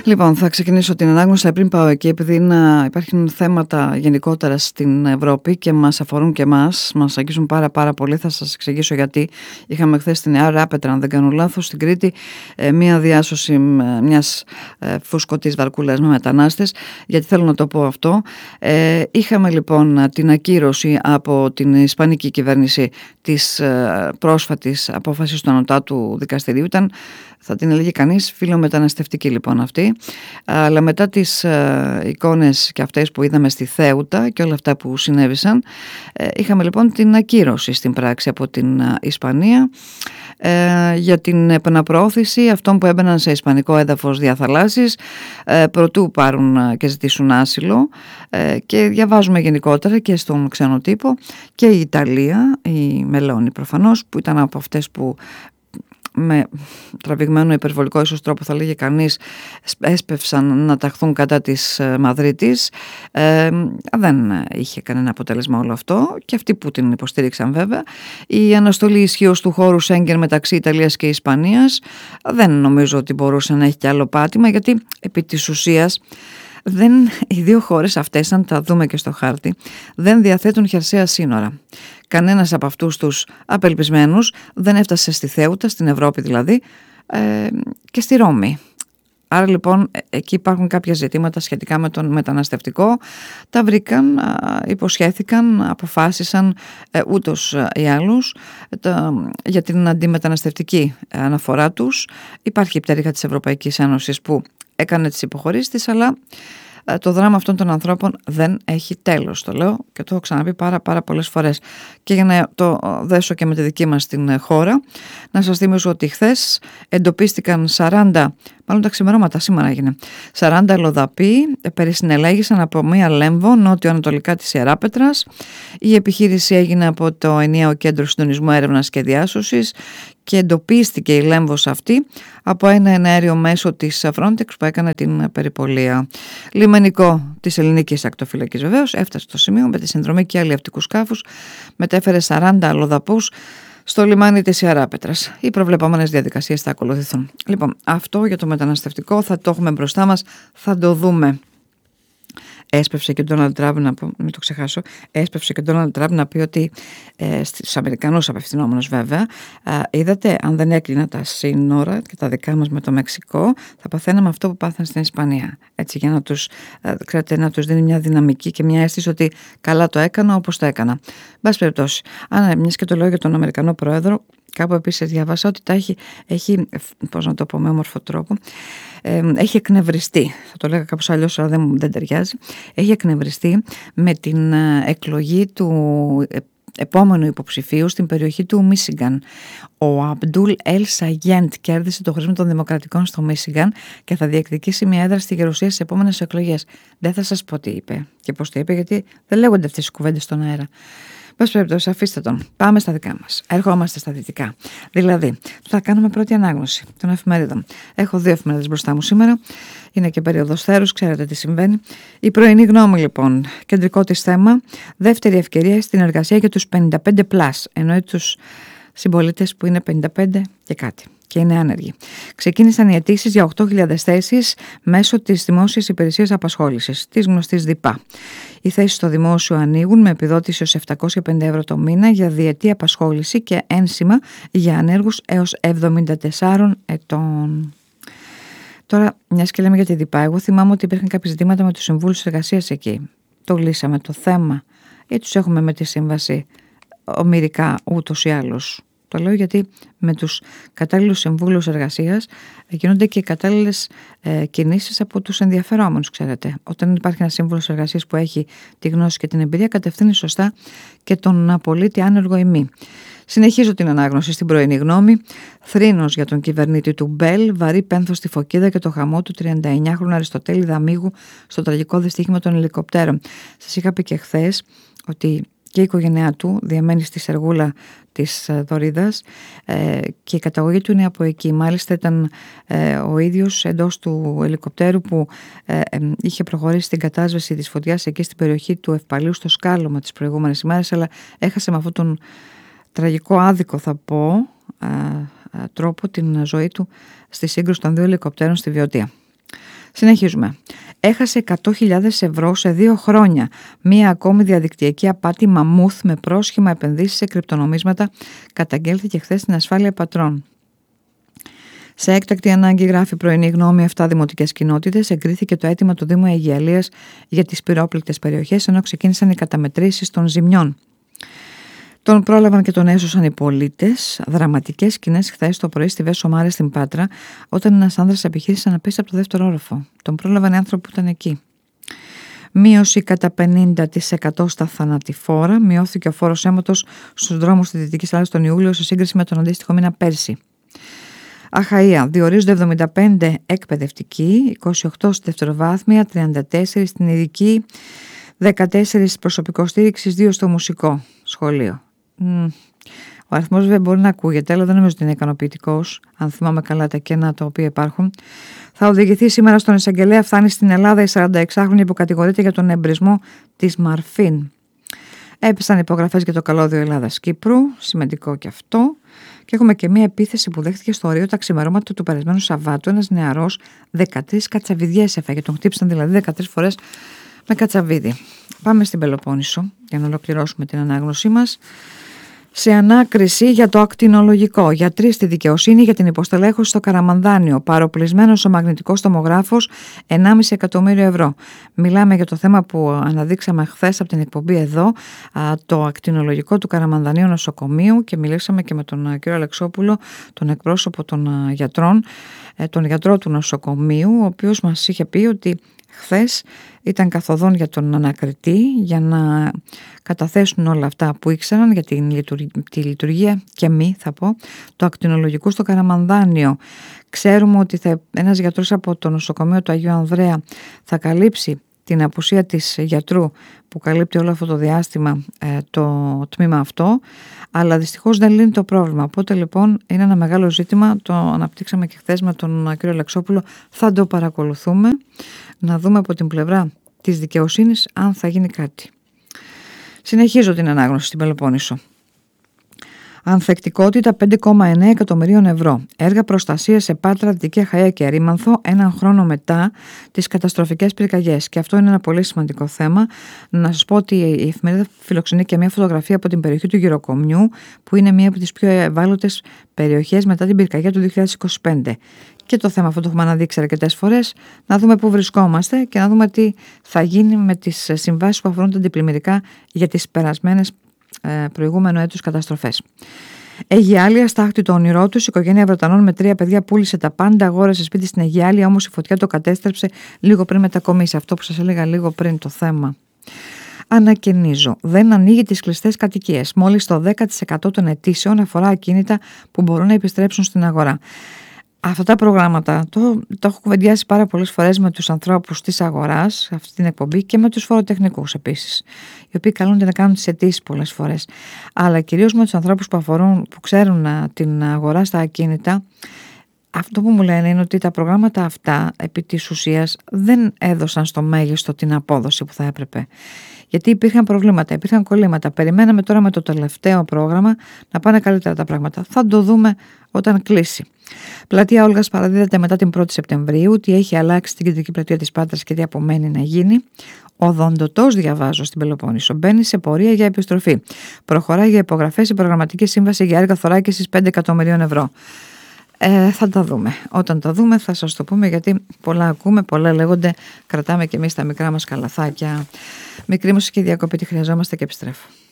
Λοιπόν, θα ξεκινήσω την ανάγνωση. Πριν πάω εκεί, επειδή υπάρχουν θέματα γενικότερα στην Ευρώπη και μας αφορούν και εμάς, μας αγγίζουν πάρα πολύ, θα σας εξηγήσω γιατί. Είχαμε χθες στη Νέα Ράπετρα, αν δεν κάνω λάθος, στην Κρήτη, μία διάσωση μιας φουσκωτής βαρκούλας με μετανάστες. Γιατί θέλω να το πω αυτό. Είχαμε λοιπόν την ακύρωση από την Ισπανική κυβέρνηση της πρόσφατης απόφασης του Ανωτάτου Δικαστηρίου. Ήταν, θα την έλεγε κανείς, φιλομεταναστευτική λοιπόν αυτή, αλλά μετά τις εικόνες και αυτές που είδαμε στη Θέουτα και όλα αυτά που συνέβησαν, είχαμε λοιπόν την ακύρωση στην πράξη από την Ισπανία για την επαναπροώθηση αυτών που έμπαιναν σε ισπανικό έδαφος διαθαλάσσης προτού πάρουν και ζητήσουν άσυλο, και διαβάζουμε γενικότερα και στον ξένο τύπο και η Ιταλία, η Μελώνη προφανώς, που ήταν από αυτές που με τραβηγμένο υπερβολικό ίσως τρόπο θα λέγει κανείς έσπευσαν να ταχθούν κατά της Μαδρίτης. Δεν είχε κανένα αποτέλεσμα όλο αυτό και αυτοί που την υποστήριξαν βέβαια. Η αναστολή ισχύως του χώρου Σέγγεν μεταξύ Ιταλίας και Ισπανίας δεν νομίζω ότι μπορούσε να έχει κι άλλο πάτημα, γιατί επί της ουσίας οι δύο χώρες αυτές, αν τα δούμε και στο χάρτη, δεν διαθέτουν χερσαία σύνορα. Κανένας από αυτούς τους απελπισμένους δεν έφτασε στη Θέουτα, στην Ευρώπη δηλαδή, και στη Ρώμη. Άρα λοιπόν εκεί υπάρχουν κάποια ζητήματα σχετικά με τον μεταναστευτικό. Τα βρήκαν, υποσχέθηκαν, αποφάσισαν ούτως ή άλλως για την αντιμεταναστευτική αναφορά τους. Υπάρχει η πτέρυγα της Ευρωπαϊκής Ένωσης που έκανε τις υποχωρήσεις της, αλλά το δράμα αυτών των ανθρώπων δεν έχει τέλος. Το λέω και το έχω ξαναπεί πάρα πολλές φορές. Και για να το δέσω και με τη δική μας την χώρα, να σας θυμίσω ότι χθες εντοπίστηκαν 40, μάλλον τα ξημερώματα σήμερα έγινε, 40 αλλοδαποί περισυνελέγησαν από μία Λέμβο νότιο-ανατολικά της Ιεράπετρας. Η επιχείρηση έγινε από το Ενιαίο Κέντρο Συντονισμού Έρευνας και Διάσωσης και εντοπίστηκε η Λέμβος αυτή από ένα εναέριο μέσο της Frontex που έκανε την περιπολία. Λιμενικό της ελληνικής ακτοφυλακής βεβαίως έφτασε στο σημείο με τη συνδρομή και αλλιευτικού σκάφους, μετέφερε 40 αλλοδαπούς στο λιμάνι της Ιεράπετρας. Οι προβλεπόμενες διαδικασίες θα ακολουθηθούν. Λοιπόν, αυτό για το μεταναστευτικό θα το έχουμε μπροστά μας, θα το δούμε. Έσπευσε και ο Ντόναλντ Τραμπ, μην το ξεχάσω, έσπευσε και ο Ντόναλντ Τραμπ να πει ότι στους Αμερικανούς απευθυνόμενους βέβαια, είδατε, αν δεν έκλειναν τα σύνορα και τα δικά μας με το Μεξικό, θα παθαίναμε αυτό που πάθαν στην Ισπανία. Έτσι, για να τους, ξέρετε, να τους δίνει μια δυναμική και μια αίσθηση ότι καλά το έκανα όπως το έκανα. Μπας περιπτώσει, μιας και το λέω για τον Αμερικανό Πρόεδρο, κάπου επίσης διαβάσα ότι έχει, πώς να το πω με όμορφο τρόπο, έχει εκνευριστεί, θα το λέγα κάπως αλλιώς αλλά δεν ταιριάζει, έχει εκνευριστεί με την εκλογή του επόμενου υποψηφίου στην περιοχή του Μίσιγκαν. Ο Αμπντούλ Ελ Σαγέντ κέρδισε το χρήσμα των Δημοκρατικών στο Μίσιγκαν και θα διεκδικήσει μια έδρα στη Γερουσία στις επόμενες εκλογές. Δεν θα σας πω τι είπε και πώς το είπε, γιατί δεν λέγονται αυτές οι κουβέντες στον αέρα. Πας περιπτώσει, αφήστε τον. Πάμε στα δικά μας. Ερχόμαστε στα δυτικά. Δηλαδή, θα κάνουμε πρώτη ανάγνωση των εφημερίδων. Έχω 2 εφημερίδες μπροστά μου σήμερα. Είναι και περίοδος θέρους, ξέρετε τι συμβαίνει. Η πρωινή γνώμη, λοιπόν, κεντρικό της θέμα, δεύτερη ευκαιρία στην εργασία για τους 55+, εννοεί τους συμπολίτες που είναι 55 και κάτι και είναι άνεργοι. Ξεκίνησαν οι αιτήσεις για 8.000 θέσεις μέσω της Δημόσιας Υπηρεσίας Απασχόλησης, της γνωστής ΔΥΠΑ. Οι θέσεις στο δημόσιο ανοίγουν με επιδότηση ως 750 ευρώ το μήνα για διετή απασχόληση και ένσημα για ανέργους έως 74 ετών. Τώρα, μιας και λέμε για τη ΔΥΠΑ, εγώ θυμάμαι ότι υπήρχαν κάποια ζητήματα με τους συμβούλους εργασίας εκεί. Το λύσαμε το θέμα ή τους έχουμε με τη σύμβαση ομηρικά ούτως ή άλλως. Το λέω γιατί με τους κατάλληλους συμβούλους εργασίας γίνονται και οι κατάλληλες κινήσεις από τους ενδιαφερόμενους, ξέρετε. Όταν υπάρχει ένας σύμβουλος εργασίας που έχει τη γνώση και την εμπειρία, κατευθύνει σωστά και τον πολίτη άνεργο ή μη. Συνεχίζω την ανάγνωση στην πρωινή γνώμη. Θρήνος για τον κυβερνήτη του Μπέλ, βαρύ πένθος στη Φωκίδα και το χαμό του 39χρονου Αριστοτέλη Δαμίγου στο τραγικό δυστύχημα των ελικοπτέρων. Σας είχα πει και χθες ότι και η οικογένειά του διαμένει στη Σεργούλα της Δωρίδας και η καταγωγή του είναι από εκεί. Μάλιστα ήταν ο ίδιος εντός του ελικοπτέρου που είχε προχωρήσει στην κατάσβεση της φωτιάς εκεί στην περιοχή του Ευπαλίου στο σκάλωμα τις προηγούμενες ημέρες, αλλά έχασε με αυτόν τον τραγικό άδικο, θα πω, τρόπο την ζωή του στη σύγκρουση των 2 ελικοπτέρων στη Βιωτία. Συνεχίζουμε. Έχασε 100.000 ευρώ σε 2 χρόνια. Μία ακόμη διαδικτυακή απάτη μαμούθ με πρόσχημα επενδύσεις σε κρυπτονομίσματα καταγγέλθηκε χθες στην Ασφάλεια Πατρών. Σε έκτακτη ανάγκη, γράφει πρωινή γνώμη 7 δημοτικές κοινότητες, εγκρίθηκε το αίτημα του Δήμου Αιγιαλίας για τις πυρόπληκτες περιοχές, ενώ ξεκίνησαν οι καταμετρήσεις των ζημιών. Τον πρόλαβαν και τον έσωσαν οι πολίτες. Δραματικές σκηνές χθες το πρωί στη Βέσο Μάρε στην Πάτρα, όταν ένας άνδρας επιχείρησε να πέσει από το 2ο όροφο. Τον πρόλαβαν οι άνθρωποι που ήταν εκεί. Μείωση κατά 50% στα θανατηφόρα. Μειώθηκε ο φόρος αίματος στους δρόμους της Δυτικής Ελλάδας τον Ιούλιο σε σύγκριση με τον αντίστοιχο μήνα πέρσι. Αχαΐα, διορίζονται 75 εκπαιδευτικοί, 28 στη δευτεροβάθμια, 34 στην ειδική, 14 προσωπικό στήριξης, 2 στο μουσικό σχολείο. Ο αριθμός βέβαια μπορεί να ακούγεται, αλλά δεν νομίζω ότι είναι ικανοποιητικός, αν θυμάμαι καλά τα κενά τα οποία υπάρχουν. Θα οδηγηθεί σήμερα στον εισαγγελέα, φτάνει στην Ελλάδα η 46χρονη που κατηγορείται για τον εμπρισμό της Μαρφίν. Έπεσαν υπογραφές για το καλώδιο Ελλάδας-Κύπρου, σημαντικό και αυτό. Και έχουμε και μία επίθεση που δέχτηκε στο Ρίο τα ξημερώματα του περασμένου Σαββάτου. Ένας νεαρός 13 κατσαβιδιές έφαγε, τον χτύπησαν δηλαδή 13 φορές με κατσαβίδι. Πάμε στην Πελοπόννησο για να ολοκληρώσουμε την ανάγνωσή μας. Σε ανάκριση για το ακτινολογικό, γιατροί στη δικαιοσύνη για την υποστελέχωση στο Καραμανδάνιο, παροπλισμένος ο μαγνητικός τομογράφος, 1,5 εκατομμύριο ευρώ. Μιλάμε για το θέμα που αναδείξαμε χθες από την εκπομπή εδώ, το ακτινολογικό του Καραμανδανίου νοσοκομείου, και μιλήσαμε και με τον κύριο Αλεξόπουλο, τον εκπρόσωπο των γιατρών, τον γιατρό του νοσοκομείου, ο οποίος μας είχε πει ότι χθες ήταν καθοδόν για τον ανακριτή για να καταθέσουν όλα αυτά που ήξεραν για τη λειτουργία και θα πω, το ακτινολογικού στο Καραμανδάνιο. Ξέρουμε ότι ένας γιατρός από το νοσοκομείο του Αγίου Ανδρέα θα την απουσία της γιατρού που καλύπτει όλο αυτό το διάστημα το τμήμα αυτό, αλλά δυστυχώς δεν λύνει το πρόβλημα. Οπότε λοιπόν είναι ένα μεγάλο ζήτημα, το αναπτύξαμε και χθες με τον κύριο Αλεξόπουλο, θα το παρακολουθούμε, να δούμε από την πλευρά της δικαιοσύνης αν θα γίνει κάτι. Συνεχίζω την ανάγνωση στην Πελοπόννησο. Ανθεκτικότητα 5,9 εκατομμυρίων ευρώ. Έργα προστασίας σε Πάτρα, Δυτική Αχαΐα και Ερήμανθο έναν χρόνο μετά τις καταστροφικές πυρκαγιές. Και αυτό είναι ένα πολύ σημαντικό θέμα. Να σας πω ότι η εφημερίδα φιλοξενεί και μια φωτογραφία από την περιοχή του Γεροκομιού, που είναι μια από τις πιο ευάλωτες περιοχές μετά την πυρκαγιά του 2025. Και το θέμα αυτό το έχουμε αναδείξει αρκετές φορές. Να δούμε πού βρισκόμαστε και να δούμε τι θα γίνει με τις συμβάσεις που αφορούν τα αντιπλημμυρικά για τις περασμένες προηγούμενο έτους καταστροφές. Αιγιάλια, στάχτη το όνειρό τους. Η οικογένεια Βρετανών με 3 παιδιά πούλησε τα πάντα, αγόρασε σπίτι στην Αιγιάλια, όμως η φωτιά το κατέστρεψε λίγο πριν μετακομίσει. Αυτό που σας έλεγα λίγο πριν το θέμα. Ανακαινίζω. Δεν ανοίγει τις κλειστές κατοικίες. Μόλις το 10% των αιτήσεων αφορά ακίνητα που μπορούν να επιστρέψουν στην αγορά. Αυτά τα προγράμματα το έχω κουβεντιάσει πάρα πολλές φορές με τους ανθρώπους της αγοράς, αυτή την εκπομπή, και με τους φοροτεχνικούς επίσης, οι οποίοι καλούνται να κάνουν τις αιτήσεις πολλές φορές. Αλλά κυρίως με τους ανθρώπους που ξέρουν την αγορά στα ακίνητα. Αυτό που μου λένε είναι ότι τα προγράμματα αυτά επί της ουσίας δεν έδωσαν στο μέγιστο την απόδοση που θα έπρεπε. Γιατί υπήρχαν προβλήματα, υπήρχαν κολλήματα. Περιμέναμε τώρα με το τελευταίο πρόγραμμα να πάνε καλύτερα τα πράγματα. Θα το δούμε όταν κλείσει. Πλατεία Όλγας παραδίδεται μετά την 1η Σεπτεμβρίου. Τι έχει αλλάξει στην κεντρική πλατεία της Πάτρας και τι απομένει να γίνει. Ο Δοντοτός, διαβάζω στην Πελοπόννησο, μπαίνει σε πορεία για επιστροφή. Προχωράει για υπογραφές η προγραμματική σύμβαση για έργα θωράκισης 5 εκατομμυρίων ευρώ. Θα τα δούμε. Όταν τα δούμε θα σας το πούμε, γιατί πολλά ακούμε, πολλά λέγονται, κρατάμε και εμείς τα μικρά μας καλαθάκια. Μικρή μουσική διακοπή, τη χρειαζόμαστε και επιστρέφω.